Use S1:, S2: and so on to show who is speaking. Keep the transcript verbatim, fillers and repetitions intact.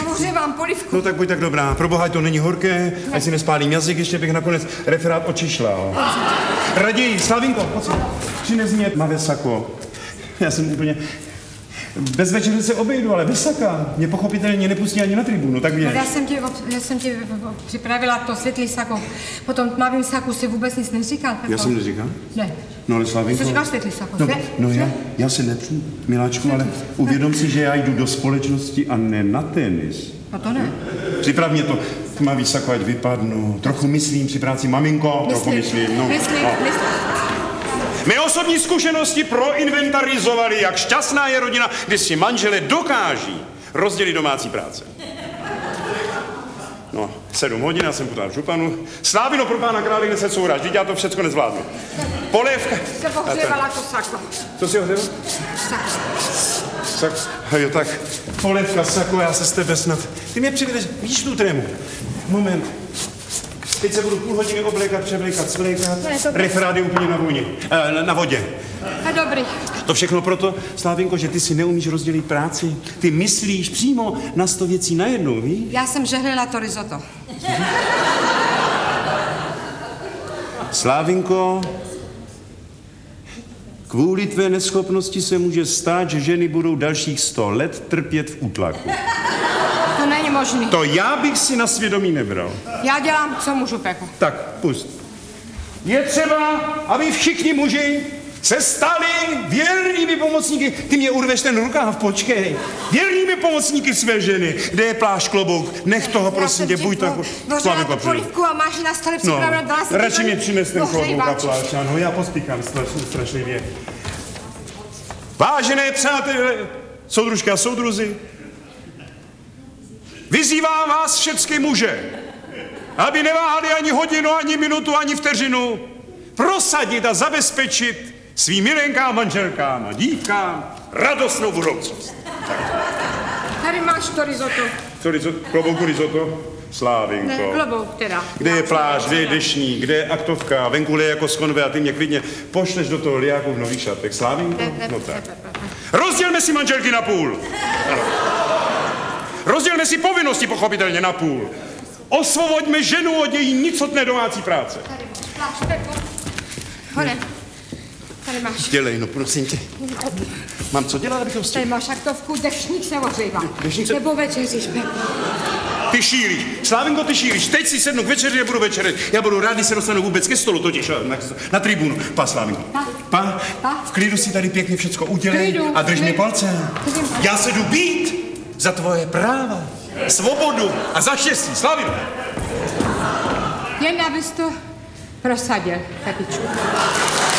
S1: ohřívám polivku.
S2: No tak buď tak dobrá. Pro boha, to není horké, ať si nespálím jazyk, ještě bych nakonec referát očišlal. Raději, Slavinko, pojď si, přines mě tmavé sako. Já jsem úplně... Bez večeře se obejdu, ale bez saka. Mě pochopitelně nepustí ani na tribunu, tak věř.
S1: Já jsem ti, já jsem ti připravila to světlý sako. Po tom tmavým saku si vůbec nic neříkal.
S2: Já jsem neříkal?
S1: Ne.
S2: No ale Slavinko...
S1: Co říkáš světlý sako?
S2: No, no já, já se nepřu, miláčku, ale uvědom si, že já jdu do společnosti a ne na tenis.
S1: No to ne.
S2: Připrav mě to tmavý sako, ať vypadnu. Trochu myslím při práci, maminko,
S1: myslím,
S2: trochu myslím. No.
S1: Myslím,
S2: no.
S1: myslím.
S2: Mé osobní zkušenosti proinventarizovaly, jak šťastná je rodina, když si manželé dokáží rozdělit domácí práce. No, sedm hodin, já jsem potal županu. Slávino, pro pána králi, kde se souraž, vždyť já to všechno nezvládnu. Polévka...
S1: Se pohřevala to sako.
S2: Co si ohřevala?
S1: Sako.
S2: Sako. Jo, tak polévka, sako, já se z tebe snad... Ty mě přivedeš, víš tu trému? Moment. Teď se budu půl hodiny oblékat, převlékat, svlékat. Referát je úplně na vůni, na, na vodě.
S1: A dobrý.
S2: To všechno proto, Slávinko, že ty si neumíš rozdělit práci. Ty myslíš přímo na sto věcí najednou, víš?
S1: Já jsem žehlila to risotto.
S2: Slávinko, kvůli tvé neschopnosti se může stát, že ženy budou dalších sto let trpět v útlaku.
S1: To není možný.
S2: To já bych si na svědomí nebral.
S1: Já dělám, co můžu, Pepo.
S2: Tak, pust. Je třeba, aby všichni muži se stali věrnými pomocníky. Ty mě urveš ten rukáv, počkej. Věrnými pomocníky své ženy. Kde je plášť, klobouk? Nech toho, prosím tě, buď tak.
S1: Vořila tu polivku a máš na stole připravenou.
S2: No, radši mi přines ten klobouk a plášť. Ano, já pospíkám strašně, strašlivě. Vážené přátelé, soudružky a soudruzi, vyzývám vás všechny muže, aby neváhali ani hodinu, ani minutu, ani vteřinu prosadit a zabezpečit svým milenkám, manželkám a dívkám radostnou budoucnost.
S1: Tady máš to risotto.
S2: Co risotto? Klobouku risotto? Slávinko.
S1: Ne, klobouk teda.
S2: Kde je pláž, kde je dešník, kde je aktovka, venku leje jako skonve a ty mě klidně pošleš do toho liáku v nových šatech. Slávinko?
S1: Ne, ne,
S2: no tak.
S1: ne, ne, ne.
S2: Rozdělme si manželky na půl. Ano. Rozdělme si povinnosti pochopitelně na půl. Osvoboďme ženu od její nicotné domácí práce.
S1: Tady máš plášť, Pepo. Hone. Tady máš.
S2: Dělej, no prosím tě. Mám co dělat, abych to vstil?
S1: Tady máš aktovku, dešník se ohřívá.
S2: Dešník se...
S1: Nebo večeříš, Pepo.
S2: Ty šílíš. Slávinko, ty šílíš. Teď si sednu k večeři a budu večeřit. Já budu rád, když se dostanu vůbec ke stolu, totiž na, na tribunu. Pa, Slávinko. Pa. Pa. Pa. V klidu si tady pěkně všecko udělej klidu, a drž mi palce. Já se jdu být za tvoje práva, svobodu a za štěstí. Slávinko.
S1: Jen abys to prosadil, Pepičku.